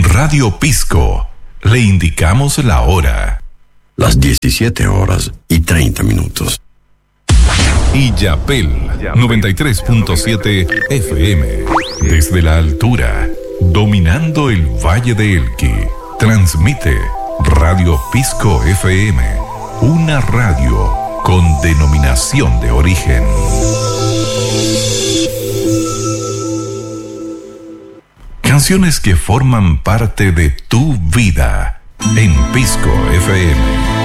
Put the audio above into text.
Radio Pisco. Le indicamos la hora. Las 17:30. Illapel 93.7 FM. Desde la altura, dominando el Valle de Elqui, transmite Radio Pisco FM, una radio con denominación de origen. Canciones que forman parte de tu vida en Pisco FM.